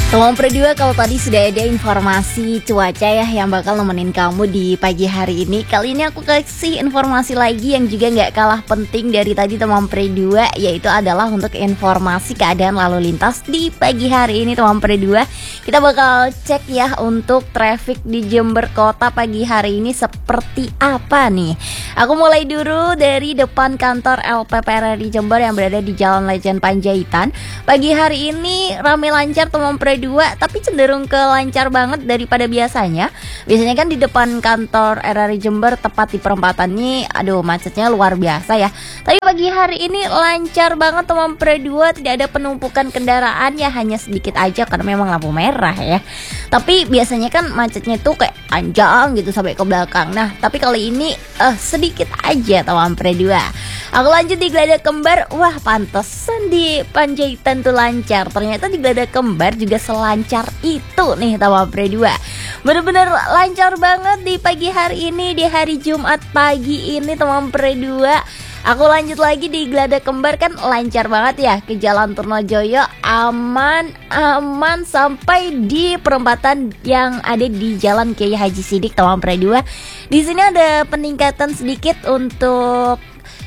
Teman Perdua, kalau tadi sudah ada informasi cuaca ya yang bakal nemenin kamu di pagi hari ini. Kali ini aku kasih informasi lagi yang juga nggak kalah penting dari tadi teman Perdua, yaitu adalah untuk informasi keadaan lalu lintas di pagi hari ini teman Perdua. Kita bakal cek ya untuk traffic di Jember Kota pagi hari ini seperti apa nih. Aku mulai dulu dari depan kantor LPPRRI Jember yang berada di Jalan Lejen Panjaitan. Pagi hari ini rame lancar teman Perdua, tapi cenderung ke lancar banget daripada biasanya. Biasanya kan di depan kantor RRI Jember tepat di perempatan ini, aduh macetnya luar biasa ya. Tapi pagi hari ini lancar banget teman Perdua, tidak ada penumpukan kendaraan ya, hanya sedikit aja karena memang lampu merah ya. Tapi biasanya kan macetnya tuh kayak panjang gitu sampai ke belakang. Nah, tapi kali ini sedikit aja teman Perdua. Aku lanjut di Geladak Kembar. Wah, pantesan di Panjaitan tuh lancar. Ternyata di Geladak Kembar juga selancar itu nih teman Perdua. Bener-bener lancar banget di pagi hari ini, di hari Jumat pagi ini teman Perdua. Aku lanjut lagi di Geladak Kembar, kan lancar banget ya ke Jalan Turnojoyo, aman sampai di perempatan yang ada di Jalan Kiai Haji Sidik teman Perdua. Di sini ada peningkatan sedikit untuk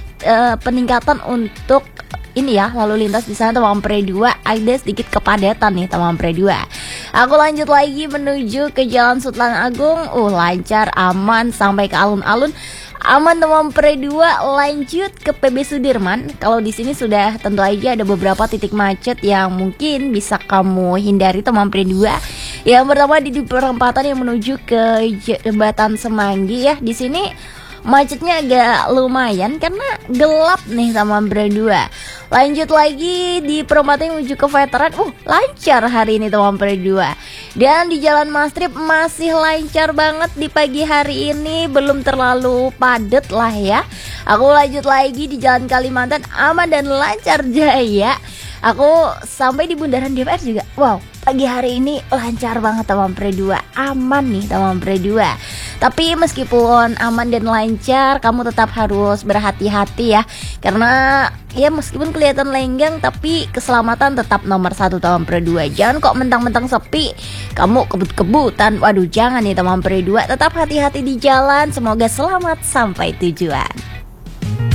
ini ya lalu lintas di sana teman Perdua, ada sedikit kepadatan nih teman Perdua. Aku lanjut lagi menuju ke Jalan Sultan Agung, lancar aman sampai ke alun-alun. Aman teman Perdua, lanjut ke PB Sudirman. Kalau di sini sudah tentu aja ada beberapa titik macet yang mungkin bisa kamu hindari teman Perdua. Yang pertama di perempatan yang menuju ke Jembatan Semanggi ya. Di sini macetnya agak lumayan karena gelap nih teman Perdua. Lanjut lagi di perempatan yang menuju ke Veteran, lancar hari ini teman Perdua. Dan di Jalan Mastrip masih lancar banget di pagi hari ini, belum terlalu padat lah ya. Aku lanjut lagi di Jalan Kalimantan, aman dan lancar jaya. Aku sampai di Bundaran DPR juga. Wow, pagi hari ini lancar banget teman Perdua, aman nih teman Perdua. Tapi meskipun aman dan lancar, kamu tetap harus berhati-hati ya. Karena ya meskipun kelihatan lenggang, tapi keselamatan tetap nomor 1 teman Perdua. Jangan kok mentang-mentang sepi kamu kebut-kebutan. Waduh, jangan nih teman Perdua. Tetap hati-hati di jalan. Semoga selamat sampai tujuan.